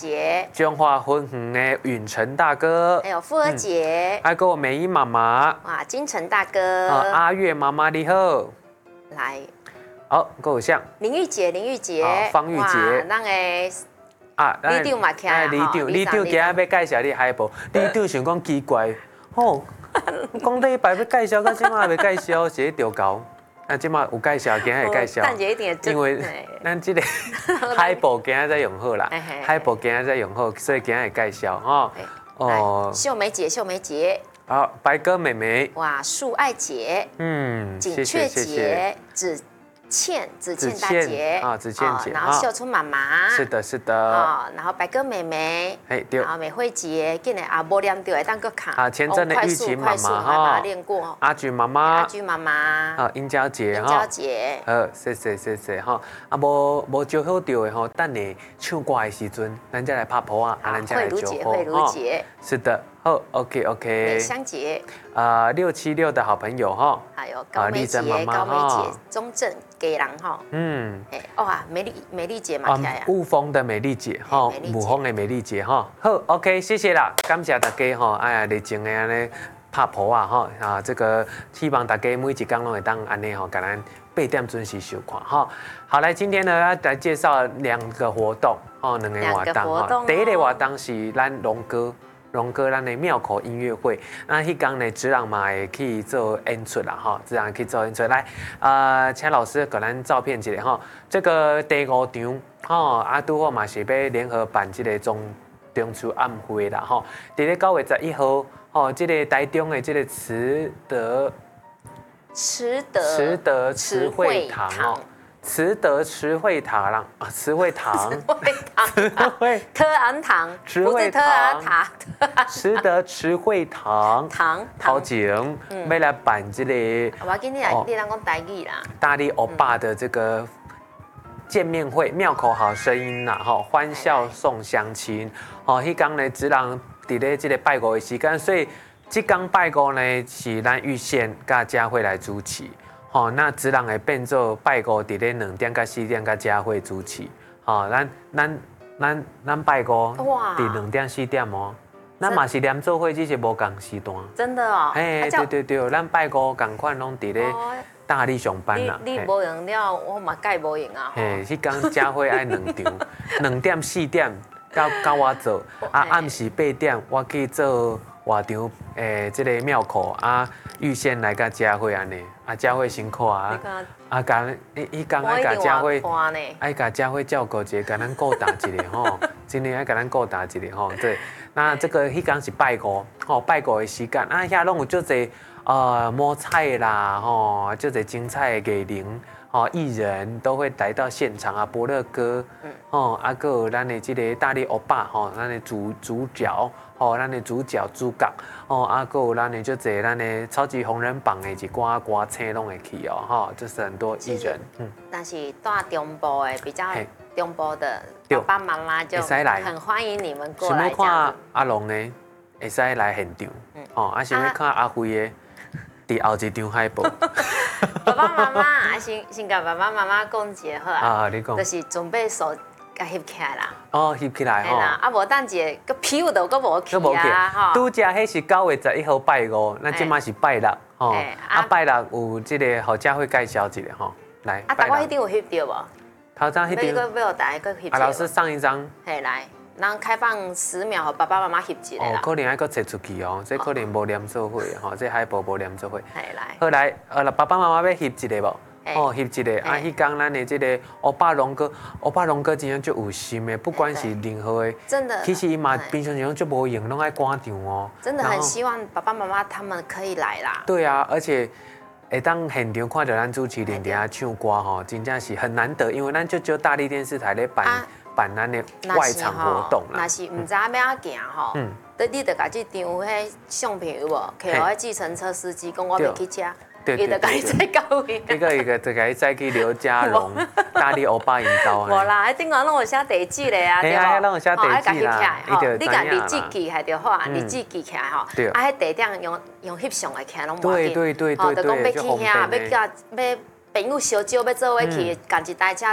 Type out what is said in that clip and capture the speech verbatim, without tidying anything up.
姐， 中华分园的允成大哥， 还有富儿姐， 还有美英妈妈， 哇，金城大哥， 啊，阿月妈妈你好， 来， 好，各有像林玉姐，林玉姐， 方玉姐， 那个啊， 李长嘛起来， 李长，李长今日要介绍你海报，李长想讲奇怪，吼，讲礼拜要介绍，到即马未介绍，是着搞。啊，即马有介绍，今日会介绍，因为咱即个海报今日在用好啦，海报今日在用好，所以今日会介绍吼。 哦，秀梅姐，秀梅姐， 好，白鸽妹妹， 哇，树爱姐， 嗯， 锦雀姐，子倩，子倩大姐啊，子倩姐， 然后秀春妈妈， 是的，是的， 哦，然后白鸽妹妹， 哎对， 然后美惠姐，今日啊无念到会当个卡， 啊，前阵的玉琴妈妈哈，练过， 阿菊妈妈， 阿菊妈妈， 啊，英娇姐， 英娇姐， 好，谢谢谢谢哈，啊无无招好到的吼，等你唱歌的时阵，咱再来拍谱啊，咱再来招好， 慧茹姐， 是的，好 ，OK OK， 美香姐， 啊六七六的好朋友哈， 还有高梅姐，高梅姐，中正给人哈，嗯，哎，哇，美丽美丽姐嘛， 雾峰的美丽姐哈，母峰的美丽姐哈，好 ，OK， 谢谢啦，感谢大家哈，哎呀，热情的安尼拍谱啊哈，啊这个希望大家每一天拢会当安尼吼，甲咱八点准时收看哈。好，来今天呢要来介绍两个活动哦，两个活动哈。第一个活动是咱龙哥。龙哥，咱的庙口音乐会，那迄天呢，子朗嘛会去做演出啦，哈，子朗去做演出。来，呃，请老师给咱照片一下哈。这个第五场，吼，啊，拄好嘛是要联合办这个中中秋晚会啦，吼。伫咧九月十一号，吼，这个台中的这个慈德慈德慈德慈惠堂哦。慈德慈惠堂啦，啊，慈惠堂， 慈惠特安堂，不是特安堂， 慈德慈惠堂， 堂头前要来办这个， 我今天你来讲台语啦， 大力欧巴的这个见面会，庙口好声音啦，吼，欢笑送乡亲，哦，迄天呢，只人伫咧这个拜五的时间，所以这天拜五呢是咱玉县甲佳慧来主持。哦，那子朗会变做拜五，伫咧两点到四点，甲佳慧主持。哦，咱咱咱咱拜五，伫两点四点哦，咱嘛是连做伙，只是无共时段。 真的哦。 嘿，对对对，咱拜五共款拢伫咧大力上班啦。 你你无用了，我嘛改无用啊。 嘿，迄天佳慧爱两场，两点四点到到我做，啊暗时八点我去做外场诶，即个庙口啊，预先来甲佳慧安尼。啊，佳慧辛苦啊！啊，甲伊伊讲爱甲佳慧，爱甲佳慧照顾一下，甲咱顾大一下吼，真诶爱甲咱顾大一下吼。对，那这个迄天是拜五，吼拜五的时间，啊遐拢有足侪呃摸菜啦，吼足侪精彩的艺人，吼艺人都会来到现场啊，伯乐哥，吼啊个有咱的这个大力欧巴，吼咱的主主角。哦，咱的主角主角，哦，啊，还有咱的就这咱的超级红人榜的一寡歌星拢会去哦，哈，就是很多艺人， 嗯。但是在中部的比较中部的爸爸妈妈就很欢迎你们过来。想要看阿龙的，会使来现场，哦，啊，想要看阿辉的，伫后一场海报。 爸爸妈妈，啊，先先甲爸爸妈妈讲一下好啊。 啊，你讲。 就是准备手。甲翕起来啦！ 哦，翕起来吼。 啊，无等一个票都阁无去啊！ 吼。拄只迄是九月十一号拜五，咱即马是拜六吼。啊，拜六有即个好佳慧介绍一下吼，来。 啊，但我迄张有翕到无？ 头张迄张。 要要大家翕。 啊，老师上一张。 嘿，来，咱开放十秒，爸爸妈妈翕一下啦。 哦，可能还阁摕出去哦，这可能无连做伙吼，这海报无连做伙。 嘿，来。 好来，呃，爸爸妈妈要翕一个无？哦，翕一个啊！迄天咱的这个欧巴龙哥，欧巴龙哥真正足有心的，不管是任何的， 真的， 其实伊嘛平常时足无用，拢爱赶场哦。 真的很希望爸爸妈妈他们可以来啦。 对啊，而且会当现场看到咱主持人伫遐唱歌吼，真正是很难得，因为咱就只大力电视台咧办办咱的外场活动啦。 若是唔知要怎行吼，嗯，你得甲这张迄相片有无？摕互迄计程车司机讲我要去车。 对对对对，一个一个就给载去刘家荣、大力欧巴引导。 无啦，顶下拢有写地址咧啊， 对啊，拢有写地址啦。 你甲日子记下就好啊，日子记起来吼。对。啊，迄地点用用翕相的起来拢无要紧。 对对对对对。 就讲要去遐，要甲要朋友烧酒要做伙去，赶一台车